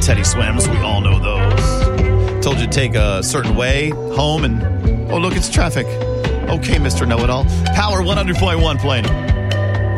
Teddy Swims. We all know those. Told you to take a certain way home and, oh, look, it's traffic. Okay, Mr. Know-It-All. Power 100.1 playing.